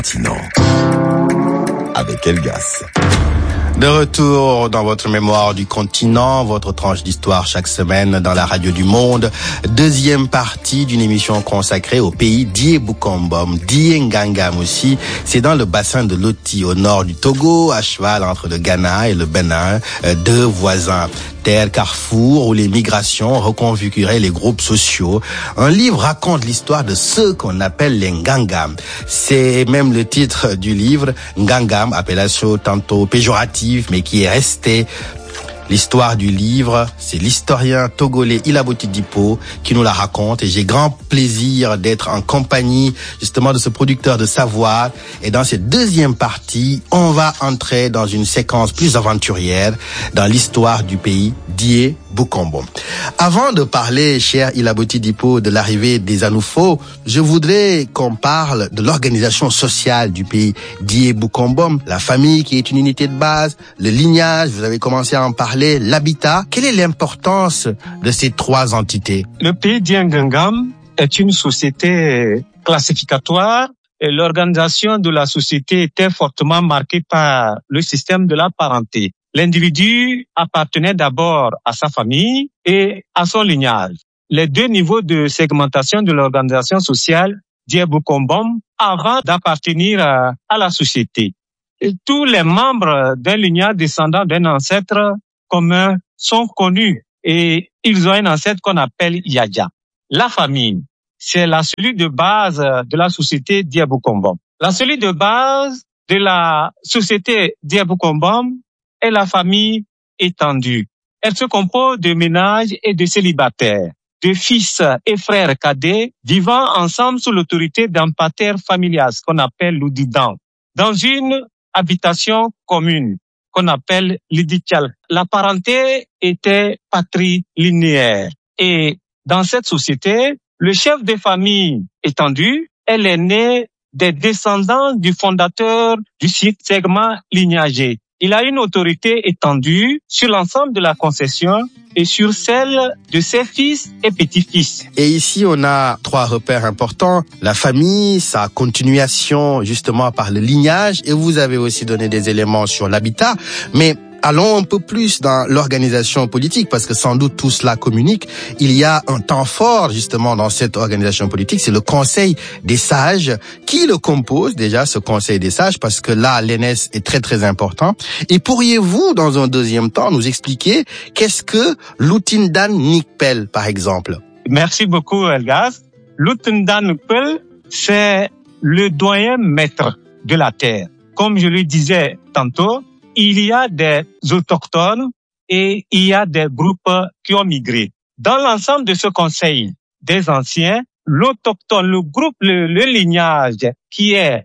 Continent. Avec Elgas. De retour dans votre mémoire du continent, votre tranche d'histoire chaque semaine dans la radio du monde. Deuxième partie d'une émission consacrée au pays d'Ié-Boukombom, d'Ié-Ngangam aussi. C'est dans le bassin de Loti, au nord du Togo, à cheval entre le Ghana et le Bénin, deux voisins. Terre carrefour où les migrations reconfiguraient les groupes sociaux. Un livre raconte l'histoire de ceux qu'on appelle les Ngangam. C'est même le titre du livre, Ngangam, appellation tantôt péjorative, mais qui est restée. L'histoire du livre, c'est l'historien togolais Ilaboti Dipo qui nous la raconte et j'ai grand plaisir d'être en compagnie justement de ce producteur de savoir. Et dans cette deuxième partie, on va entrer dans une séquence plus aventurière dans l'histoire du pays d'Ié-Boukombom. Avant de parler, cher Ilaboti Dipo, de l'arrivée des Anoufo, je voudrais qu'on parle de l'organisation sociale du pays d'Ié-Boukombom, la famille qui est une unité de base, le lignage, vous avez commencé à en parler, l'habitat. Quelle est l'importance de ces trois entités? Le pays d'Ié-Ngangam est une société classificatoire et l'organisation de la société était fortement marquée par le système de la parenté. L'individu appartenait d'abord à sa famille et à son lignage. Les deux niveaux de segmentation de l'organisation sociale d'Ié-Boukombom avant d'appartenir à la société. Et tous les membres d'un lignage descendant d'un ancêtre commun sont connus et ils ont un ancêtre qu'on appelle Yadja. La famille, c'est la cellule de base de la société d'Ié-Boukombom. La cellule de base de la société d'Ié-Boukombom est la famille étendue. Elle se compose de ménages et de célibataires, de fils et frères cadets vivant ensemble sous l'autorité d'un pater familial, ce qu'on appelle l'Oudidan, dans une habitation commune qu'on appelle l'Idichal. La parenté était patrilinéaire. Et dans cette société, le chef de famille étendu est l'aîné des descendants du fondateur du segment lignagé. Il a une autorité étendue sur l'ensemble de la concession et sur celle de ses fils et petits-fils. Et ici, on a trois repères importants. La famille, sa continuation justement par le lignage, et vous avez aussi donné des éléments sur l'habitat. Mais allons un peu plus dans l'organisation politique, parce que sans doute tout cela communique. Il y a un temps fort justement dans cette organisation politique, c'est le Conseil des sages. Qui le compose déjà, ce Conseil des sages? Parce que là, l'ENS est très très important. Et pourriez-vous, dans un deuxième temps, nous expliquer qu'est-ce que Lutindan Nikpel, par exemple? Merci beaucoup, Elgas. Lutindan Nikpel, c'est le doyen maître de la terre. Comme je le disais tantôt, il y a des autochtones et il y a des groupes qui ont migré. Dans l'ensemble de ce conseil des anciens, l'autochtone, le groupe, le lignage qui est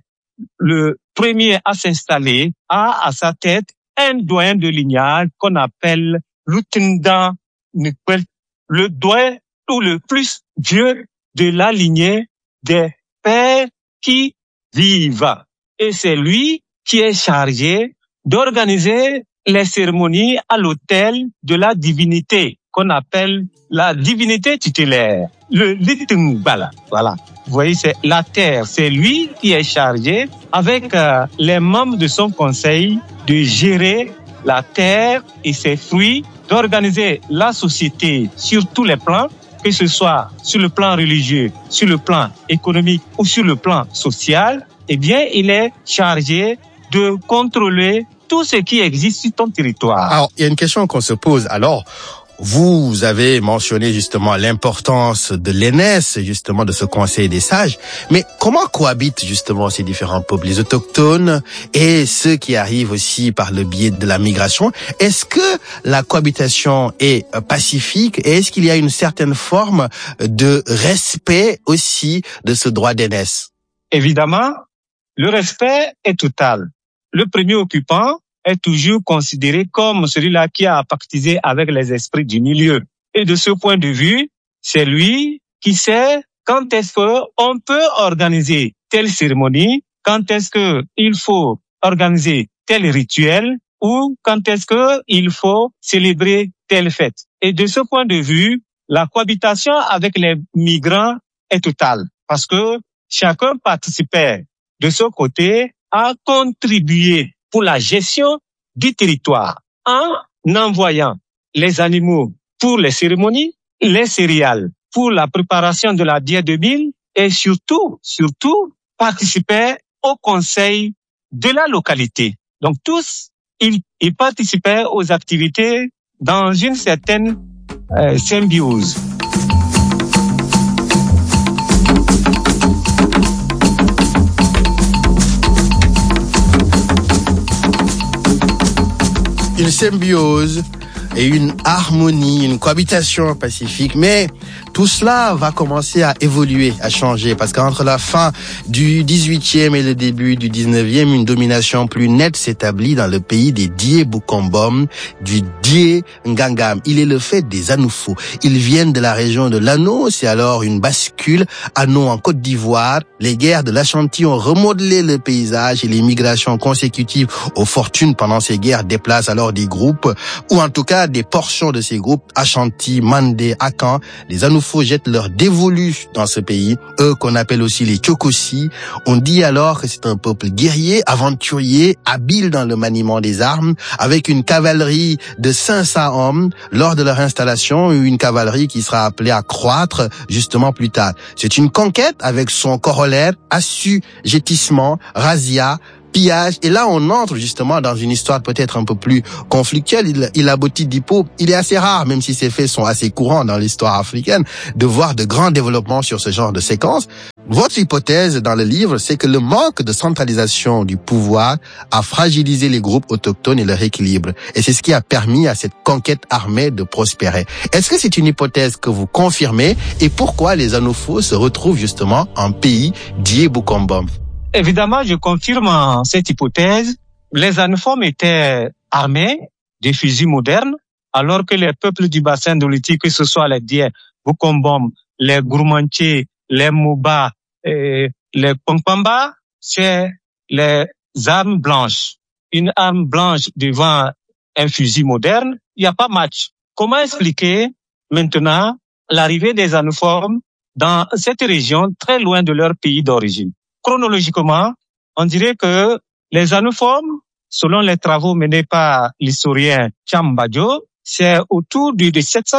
le premier à s'installer a à sa tête un doyen de lignage qu'on appelle Lutindan Nikpel, le doyen ou le plus vieux de la lignée des pères qui vivent. Et c'est lui qui est chargé d'organiser les cérémonies à l'autel de la divinité qu'on appelle la divinité tutélaire, le Litungbala. Voilà. Vous voyez, c'est la terre. C'est lui qui est chargé, avec les membres de son conseil, de gérer la terre et ses fruits, d'organiser la société sur tous les plans, que ce soit sur le plan religieux, sur le plan économique ou sur le plan social. Eh bien, il est chargé de contrôler tout ce qui existe sur ton territoire. Alors, il y a une question qu'on se pose. Alors, vous avez mentionné justement l'importance de l'ENS, justement de ce Conseil des sages. Mais comment cohabitent justement ces différents peuples, les autochtones et ceux qui arrivent aussi par le biais de la migration? Est-ce que la cohabitation est pacifique et est-ce qu'il y a une certaine forme de respect aussi de ce droit d'ENS? Évidemment, le respect est total. Le premier occupant est toujours considéré comme celui-là qui a pactisé avec les esprits du milieu. Et de ce point de vue, c'est lui qui sait quand est-ce qu'on peut organiser telle cérémonie, quand est-ce qu'il faut organiser tel rituel ou quand est-ce qu'il faut célébrer telle fête. Et de ce point de vue, la cohabitation avec les migrants est totale parce que chacun participait de ce côté, a contribué pour la gestion du territoire en envoyant les animaux pour les cérémonies, les céréales pour la préparation de la bière de mil et surtout, participaient au conseil de la localité. Donc tous, ils participaient aux activités dans une certaine symbiose. Une symbiose et une harmonie, une cohabitation pacifique. Mais tout cela va commencer à évoluer, à changer, parce qu'entre la fin du 18e et le début du 19e, une domination plus nette s'établit dans le pays des Die Bukombom, du Die Ngangam. Il est le fait des Anoufo. Ils viennent de la région de l'Ano, c'est alors une bascule. Ano en Côte d'Ivoire, les guerres de l'Ashanti ont remodelé le paysage et les migrations consécutives aux fortunes pendant ces guerres déplacent alors des groupes, ou en tout cas des portions de ces groupes, Ashanti, Mandé, Akan. Les Anoufo jettent leur dévolu dans ce pays, eux qu'on appelle aussi les Tchokosi. On dit alors que c'est un peuple guerrier, aventurier, habile dans le maniement des armes, avec une cavalerie de 500 hommes lors de leur installation, une cavalerie qui sera appelée à croître justement plus tard. C'est une conquête avec son corollaire, assujettissement, razzia, pillage. Et là, on entre justement dans une histoire peut-être un peu plus conflictuelle. Ilaboti Dipo, il est assez rare, même si ces faits sont assez courants dans l'histoire africaine, de voir de grands développements sur ce genre de séquence. Votre hypothèse dans le livre, c'est que le manque de centralisation du pouvoir a fragilisé les groupes autochtones et leur équilibre. Et c'est ce qui a permis à cette conquête armée de prospérer. Est-ce que c'est une hypothèse que vous confirmez? Et pourquoi les Anoufo se retrouvent justement en pays Die Bukombom? Évidemment, je confirme cette hypothèse. Les Anoufo étaient armés de fusils modernes, alors que les peuples du bassin de l'Outi, que ce soit les Die Bukombom, les Gourmantiers, les Moba et les Pongpamba, c'est les armes blanches. Une arme blanche devant un fusil moderne, il n'y a pas match. Comment expliquer maintenant l'arrivée des Anoufo dans cette région très loin de leur pays d'origine? Chronologiquement, on dirait que les Anoufo, selon les travaux menés par l'historien Chambadjo, c'est autour du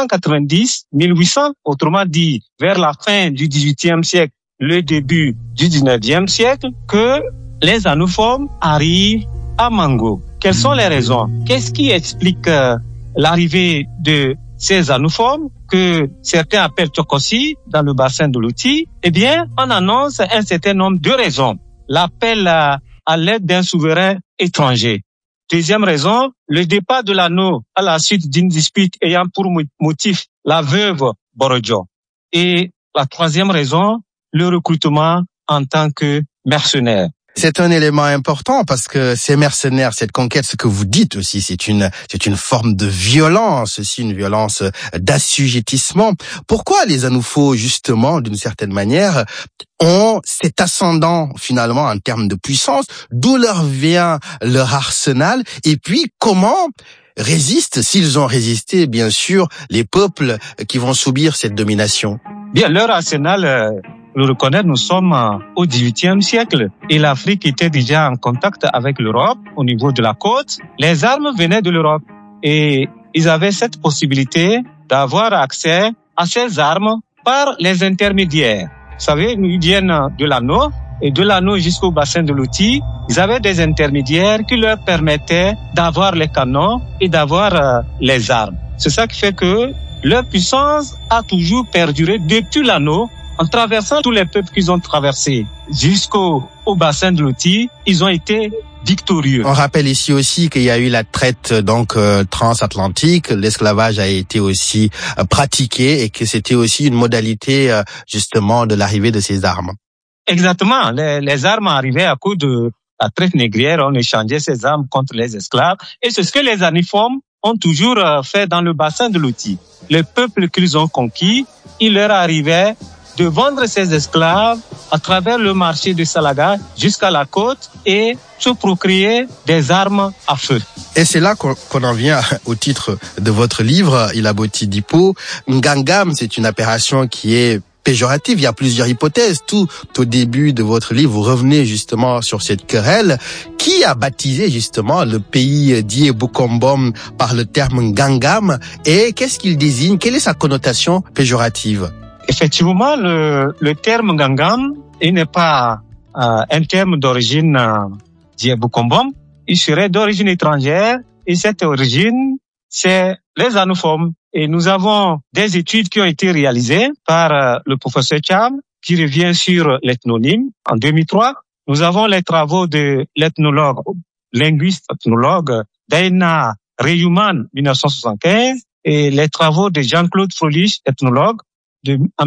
790-1800, autrement dit, vers la fin du XVIIIe siècle, le début du XIXe siècle, que les Anoufo arrivent à Mango. Quelles sont les raisons? Qu'est-ce qui explique l'arrivée de ces Anoufo que certains appellent Tchokosi dans le bassin de l'Outi? Eh bien, on annonce un certain nombre de raisons. L'appel à l'aide d'un souverain étranger. Deuxième raison, le départ de l'Ano à la suite d'une dispute ayant pour motif la veuve Borodjo. Et la troisième raison, le recrutement en tant que mercenaire. C'est un élément important parce que ces mercenaires, cette conquête, ce que vous dites aussi, c'est une forme de violence, aussi une violence d'assujettissement. Pourquoi les Anoufo, justement, d'une certaine manière, ont cet ascendant finalement en termes de puissance? D'où leur vient leur arsenal? Et puis comment résistent, s'ils ont résisté, bien sûr, les peuples qui vont subir cette domination? Bien, leur arsenal, le reconnaître, nous sommes au XVIIIe siècle et l'Afrique était déjà en contact avec l'Europe au niveau de la côte. Les armes venaient de l'Europe et ils avaient cette possibilité d'avoir accès à ces armes par les intermédiaires. Vous savez, ils viennent de l'Ano et de l'Ano jusqu'au bassin de l'Outi. Ils avaient des intermédiaires qui leur permettaient d'avoir les canons et d'avoir les armes. C'est ça qui fait que leur puissance a toujours perduré depuis l'Ano. En traversant tous les peuples qu'ils ont traversés jusqu'au bassin de l'Outi, ils ont été victorieux. On rappelle ici aussi qu'il y a eu la traite transatlantique, l'esclavage a été aussi pratiqué et que c'était aussi une modalité justement de l'arrivée de ces armes. Exactement, les armes arrivaient à cause de la traite négrière, on échangeait ces armes contre les esclaves et c'est ce que les Anoufo ont toujours fait dans le bassin de l'Outi. Les peuples qu'ils ont conquis, il leur arrivait de vendre ces esclaves à travers le marché de Salaga jusqu'à la côte et se procréer des armes à feu. Et c'est là qu'on en vient au titre de votre livre, Ilaboti Dipo. Ngangam, c'est une appellation qui est péjorative. Il y a plusieurs hypothèses. Tout au début de votre livre, vous revenez justement sur cette querelle. Qui a baptisé justement le pays d'Ié-Boukombom par le terme Ngangam et qu'est-ce qu'il désigne? Quelle est sa connotation péjorative? Effectivement, le terme Ngangam, il n'est pas un terme d'origine d'Ié-Boukombom. Il serait d'origine étrangère et cette origine, c'est les anophones. Et nous avons des études qui ont été réalisées par le professeur Cham qui revient sur l'ethnonyme en 2003. Nous avons les travaux de l'ethnologue, linguiste ethnologue Daina Reyuman, 1975, et les travaux de Jean-Claude Frolich, ethnologue, en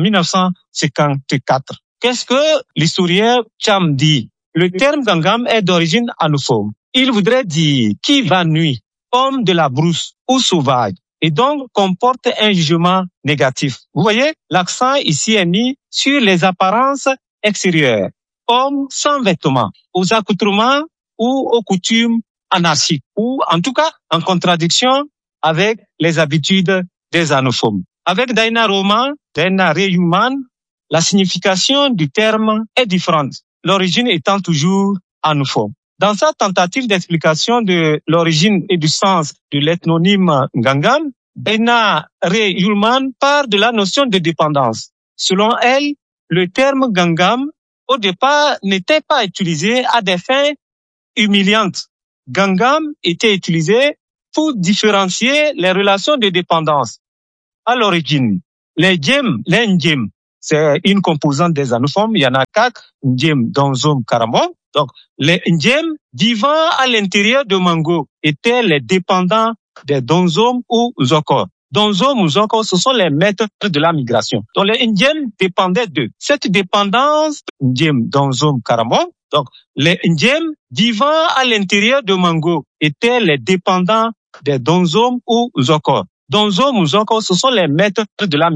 1954. Qu'est-ce que l'historien Cham dit? Le terme Ngangam est d'origine anophone. Il voudrait dire qui va nuire, homme de la brousse ou sauvage, et donc comporte un jugement négatif. Vous voyez, l'accent ici est mis sur les apparences extérieures. Homme sans vêtements, aux accoutrements ou aux coutumes anarchiques, ou en tout cas en contradiction avec les habitudes des anophones. Avec Daina Reyuman, la signification du terme est différente, l'origine étant toujours anophone. Dans sa tentative d'explication de l'origine et du sens de l'ethnonyme Ngangam, Daina Reyuman part de la notion de dépendance. Selon elle, le terme Ngangam, au départ, n'était pas utilisé à des fins humiliantes. Ngangam était utilisé pour différencier les relations de dépendance. À l'origine, les Ndjem, c'est une composante des anophones, il y en a 4, Ndjem, Donzom, Karamon. Donc, les Ndjem vivant à l'intérieur de Mango étaient les dépendants des Donzom ou Zokor. Donzom ou Zokor, ce sont les maîtres de la migration. Donc, les Ndjem dépendaient d'eux. Cette dépendance, Ndjem, Donzom, Karamon, donc, les Ndjem vivant à l'intérieur de Mango étaient les dépendants des Donzom ou Zokor. Donzom ou Zokor, ce sont les maîtres de la migration.